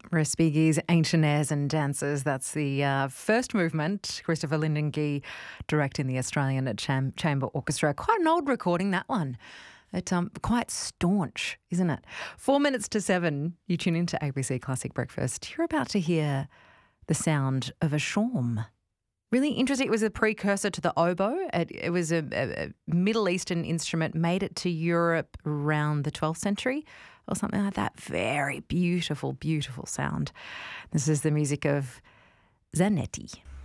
Respighi's Ancient Airs and Dances. That's the first movement. Christopher Lindengee directing the Australian Chamber Orchestra. Quite an old recording, that one. It's quite staunch, isn't it? 4 minutes to 7, you tune into ABC Classic Breakfast. You're about to hear the sound of a shawm. Really interesting. It was a precursor to the oboe. It was a Middle Eastern instrument, made it to Europe around the 12th century or something like that. Very beautiful, beautiful sound. This is the music of Zanetti.